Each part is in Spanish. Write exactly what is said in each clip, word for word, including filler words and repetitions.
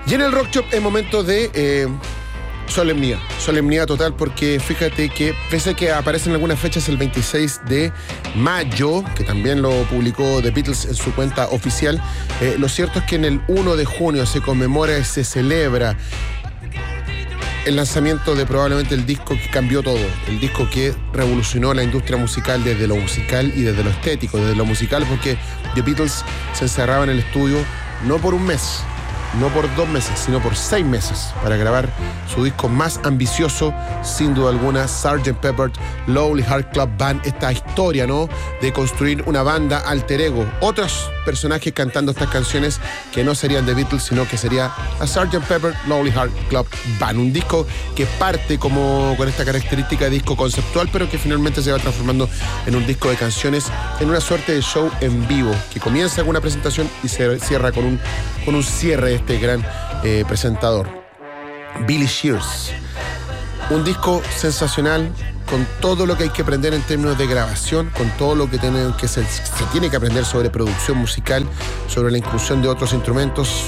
Y en el Rock Shop es momento de eh, solemnidad, solemnidad total, porque fíjate que pese a que aparecen algunas fechas el veintiséis de mayo, que también lo publicó The Beatles en su cuenta oficial, eh, lo cierto es que en el primero de junio se conmemora y se celebra el lanzamiento de probablemente el disco que cambió todo, el disco que revolucionó la industria musical desde lo musical y desde lo estético, desde lo musical, porque The Beatles se encerraba en el estudio no por un mes, no por dos meses, sino por seis meses para grabar su disco más ambicioso, sin duda alguna, sergeant Pepper Lonely Hearts Club Band, esta historia, ¿no?, de construir una banda alter ego, otros personajes cantando estas canciones que no serían The Beatles, sino que sería a sergeant Pepper Lonely Hearts Club Band, un disco que parte como con esta característica de disco conceptual, pero que finalmente se va transformando en un disco de canciones, en una suerte de show en vivo, que comienza con una presentación y se cierra con un, con un cierre de este gran eh, presentador, Billy Shears. Un disco sensacional, con todo lo que hay que aprender en términos de grabación, con todo lo que, tiene, que se, se tiene que aprender sobre producción musical, sobre la inclusión de otros instrumentos.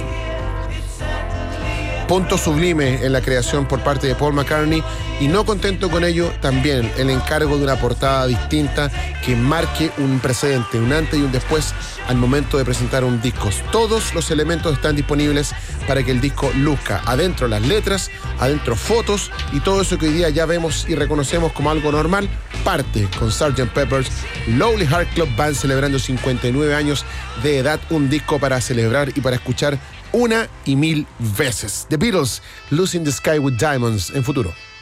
Punto sublime en la creación por parte de Paul McCartney, y no contento con ello, también el encargo de una portada distinta que marque un precedente, un antes y un después al momento de presentar un disco. Todos los elementos están disponibles para que el disco luzca. Adentro las letras, adentro fotos y todo eso que hoy día ya vemos y reconocemos como algo normal, parte con sergeant Pepper's Lonely Hearts Club Band celebrando cincuenta y nueve años de edad, un disco para celebrar y para escuchar una y mil veces. The Beatles, Losing the Sky with Diamonds, en Futuro.